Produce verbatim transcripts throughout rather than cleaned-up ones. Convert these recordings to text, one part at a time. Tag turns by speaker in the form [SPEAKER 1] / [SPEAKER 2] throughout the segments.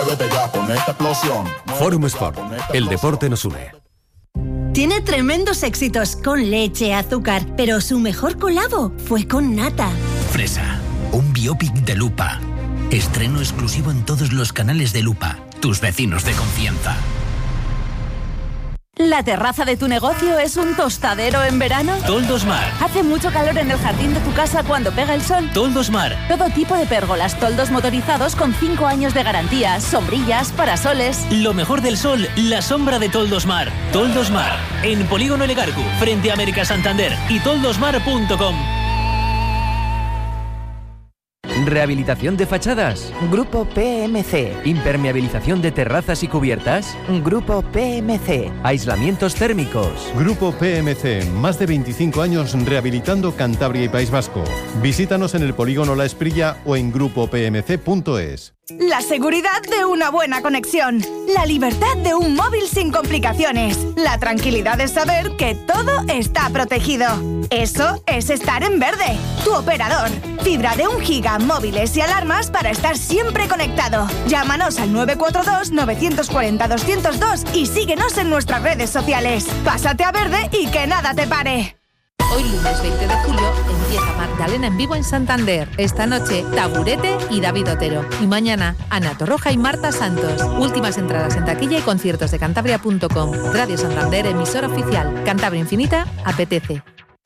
[SPEAKER 1] muévete ya con esta explosión.
[SPEAKER 2] Forum Sport, el deporte nos une.
[SPEAKER 3] Tiene tremendos éxitos con leche, azúcar, pero su mejor colabo fue con nata.
[SPEAKER 4] Fresa, un biopic de Lupa. Estreno exclusivo en todos los canales de Lupa. Tus vecinos de confianza.
[SPEAKER 5] ¿La terraza de tu negocio es un tostadero en verano?
[SPEAKER 4] Toldos Mar.
[SPEAKER 5] ¿Hace mucho calor en el jardín de tu casa cuando pega el sol?
[SPEAKER 4] Toldos Mar.
[SPEAKER 5] Todo tipo de pérgolas, toldos motorizados con cinco años de garantía, sombrillas, parasoles.
[SPEAKER 4] Lo mejor del sol, la sombra de Toldos Mar. Toldos Mar. En Polígono Legarcu, frente a América Santander y toldosmar punto com.
[SPEAKER 6] Rehabilitación de fachadas.
[SPEAKER 7] Grupo P M C.
[SPEAKER 6] Impermeabilización de terrazas y cubiertas.
[SPEAKER 7] Grupo P M C.
[SPEAKER 6] Aislamientos térmicos.
[SPEAKER 8] Grupo P M C. Más de veinticinco años rehabilitando Cantabria y País Vasco. Visítanos en el Polígono La Esprilla o en grupo p m c punto es.
[SPEAKER 9] La seguridad de una buena conexión. La libertad de un móvil sin complicaciones. La tranquilidad de saber que todo está protegido. Eso es estar en verde. Tu operador. Fibra de un giga, móviles y alarmas para estar siempre conectado. Llámanos al nueve cuatro dos, nueve cuatro cero, dos cero dos y síguenos en nuestras redes sociales. Pásate a verde y que nada te pare.
[SPEAKER 10] Hoy lunes veinte de julio empieza Magdalena en vivo en Santander. Esta noche Taburete y David Otero. Y mañana Ana Torroja y Marta Santos. Últimas entradas en taquilla y conciertos de cantabria punto com. Radio Santander, emisora oficial. Cantabria Infinita, apetece.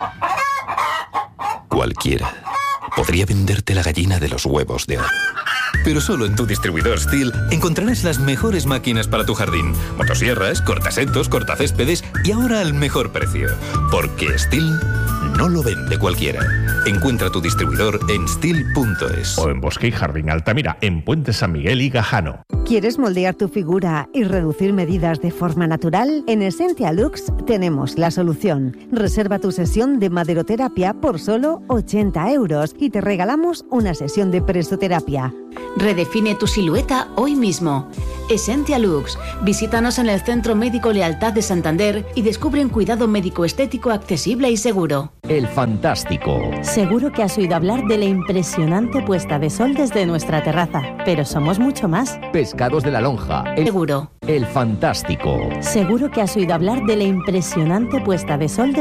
[SPEAKER 11] Cualquiera podría venderte la gallina de los huevos de oro. Pero solo en tu distribuidor STIHL encontrarás las mejores máquinas para tu jardín. Motosierras, cortasetos, cortacéspedes y ahora al mejor precio. Porque STIHL no lo vende cualquiera. Encuentra tu distribuidor en stihl punto es.
[SPEAKER 12] O en Bosque y Jardín Altamira, en Puente San Miguel y Gajano.
[SPEAKER 13] ¿Quieres moldear tu figura y reducir medidas de forma natural? En Essentia Lux tenemos la solución. Reserva tu sesión de maderoterapia por solo ochenta euros y te regalamos una sesión de presoterapia.
[SPEAKER 14] Redefine tu silueta hoy mismo. Essentia Lux. Visítanos en el Centro Médico Lealtad de Santander y descubre un cuidado médico estético accesible y seguro.
[SPEAKER 6] El Fantástico.
[SPEAKER 13] Seguro que has oído hablar de la impresionante puesta de sol desde nuestra terraza, pero somos mucho más.
[SPEAKER 6] Pescados de la Lonja.
[SPEAKER 14] El... Seguro.
[SPEAKER 6] El Fantástico.
[SPEAKER 13] Seguro que has oído hablar de la impresionante puesta de sol desde